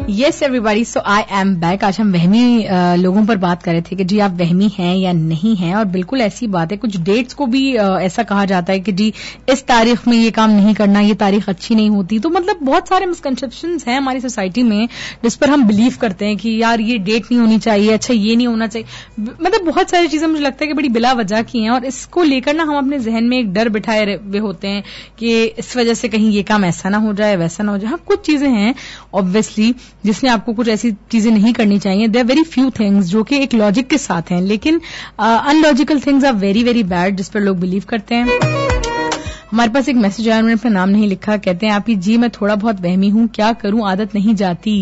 Yes everybody, so I am back. आज हम वहमी लोगों पर बात कर रहे थे कि जी आप वहमी हैं या नहीं हैं, और बिल्कुल ऐसी बात है। कुछ डेट्स को भी ऐसा कहा जाता है कि जी इस तारीख में ये काम नहीं करना, ये तारीख अच्छी नहीं होती। तो मतलब बहुत सारे मिसकंसेप्शंस हैं हमारी सोसाइटी में जिस पर हम बिलीव करते हैं कि यार ये डेट नहीं होनी चाहिए, अच्छा ये नहीं होना चाहिए। मतलब बहुत सारी चीजें मुझे लगता है कि बड़ी बिला वजह की हैं, और इसको लेकर ना हम अपने जहन में एक डर बिठाए हुए होते हैं कि इस वजह से कहीं ये काम ऐसा ना हो जाए, वैसा ना हो जाए। हाँ, कुछ चीजें हैं ऑब्वियसली जिसमें आपको कुछ ऐसी चीजें नहीं करनी चाहिए। देयर वेरी फ्यू थिंग्स जो कि एक लॉजिक के साथ हैं, लेकिन analogical things are very very bad जिस पर लोग बिलीव करते हैं। हमारे पास एक मैसेज आया, उन्होंने अपना नाम नहीं लिखा। कहते हैं आपकी जी मैं थोड़ा बहुत वहमी हूं, क्या करूं, आदत नहीं जाती।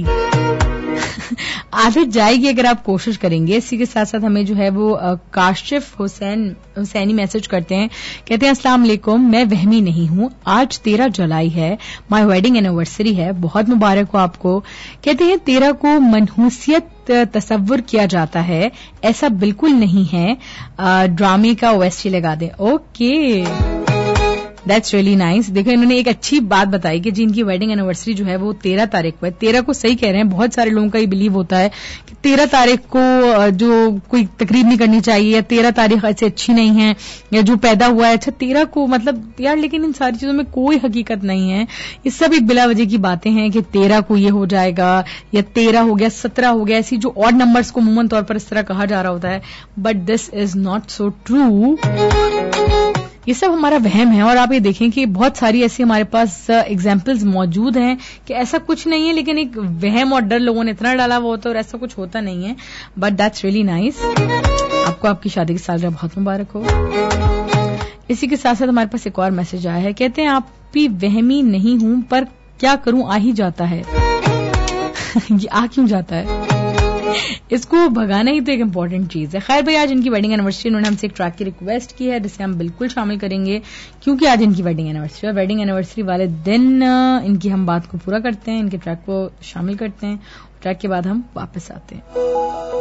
आदत जाएगी अगर आप कोशिश करेंगे। इसी के साथ साथ हमें जो है वो काशिफ हुसैनी मैसेज करते हैं। कहते हैं अस्सलाम वालेकुम, मैं वहमी नहीं हूं, आज 13 जुलाई है, माय वेडिंग एनिवर्सरी है, बहुत मुबारक हो आपको। कहते हैं 13 को मनहूसियत तसव्वुर किया जाता है, ऐसा बिल्कुल नहीं है, ड्रामे का ओएसटी लगा दें। Okay, that's really nice. देखो इन्होंने एक अच्छी बात बताई कि जिनकी वेडिंग एनिवर्सरी जो है वो 13 तारीख को है। 13 को सही कह रहे हैं, बहुत सारे लोगों का ये बिलीव होता है कि 13 तारीख को जो कोई तकरीब नहीं करनी चाहिए, या 13 तारीख ऐसे अच्छी नहीं है, या जो पैदा हुआ है अच्छा 13 को, मतलब यार लेकिन इन सारी चीजों में कोई हकीकत नहीं है। ये सब एक बिला वजह की बातें हैं कि 13 को ये हो जाएगा, या 13 हो गया, 17 हो गया, ऐसी जो ऑड नंबर्स को अमूमन तौर पर इस तरह कहा जा रहा होता है। But this is not so true. ये सब हमारा वहम है, और आप ये देखें कि बहुत सारी ऐसी हमारे पास एग्जाम्पल्स मौजूद हैं कि ऐसा कुछ नहीं है, लेकिन एक वहम और डर लोगों ने इतना डाला हुआ होता है और ऐसा कुछ होता नहीं है। But that's really nice. आपको आपकी शादी की सालगिरह बहुत मुबारक हो। इसी के साथ साथ हमारे पास एक और मैसेज आया है। कहते हैं आप भी वहमी नहीं हूं, पर क्या करूं, आ ही जाता है। ये आ क्यों जाता है? इसको भगाना ही तो एक इम्पॉर्टेंट चीज है। खैर भाई, आज इनकी वेडिंग एनिवर्सरी, उन्होंने हमसे एक ट्रैक की रिक्वेस्ट की है जिसे हम बिल्कुल शामिल करेंगे, क्योंकि आज इनकी वेडिंग एनिवर्सरी है। वेडिंग एनिवर्सरी वाले दिन इनकी हम बात को पूरा करते हैं, इनके ट्रैक को शामिल करते हैं। ट्रैक के बाद हम वापस आते हैं।